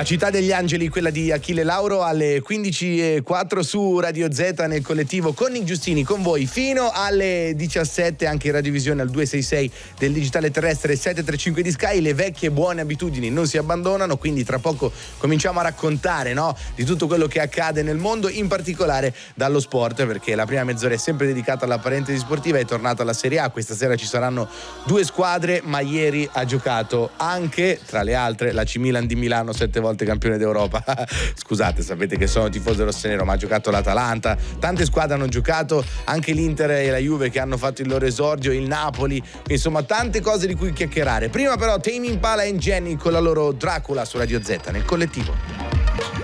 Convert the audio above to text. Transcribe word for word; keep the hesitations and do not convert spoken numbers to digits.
La città degli angeli, quella di Achille Lauro, alle quindici e quattro su Radio Z nel collettivo con Nick Giustini, con voi fino alle diciassette, anche in radiovisione al duecentosessantasei del digitale terrestre settecentotrentacinque di Sky. Le vecchie buone abitudini non si abbandonano, quindi tra poco cominciamo a raccontare, no, di tutto quello che accade nel mondo, in particolare dallo sport, perché la prima mezz'ora è sempre dedicata alla parentesi sportiva. È tornata la Serie A, questa sera ci saranno due squadre, ma ieri ha giocato anche, tra le altre, l'A C Milan di Milano, sette volte campione d'Europa. Scusate, sapete che sono tifoso rossonero, ma ha giocato l'Atalanta, tante squadre hanno giocato, anche l'Inter e la Juve che hanno fatto il loro esordio, il Napoli, insomma tante cose di cui chiacchierare. Prima però Tame Impala e Jenny con la loro Dracula su Radio Z nel collettivo.